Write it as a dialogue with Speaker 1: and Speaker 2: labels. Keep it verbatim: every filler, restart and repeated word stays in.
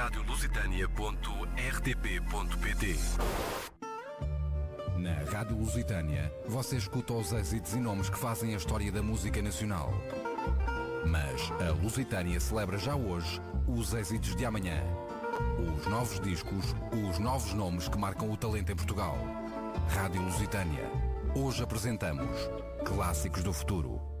Speaker 1: rádio lusitânia ponto r t p ponto p t.
Speaker 2: Na Rádio Lusitânia, você escuta os êxitos e nomes que fazem a história da música nacional. Mas a Lusitânia celebra já hoje os êxitos de amanhã. Os novos discos, os novos nomes que marcam o talento em Portugal. Rádio Lusitânia. Hoje apresentamos Clássicos do Futuro.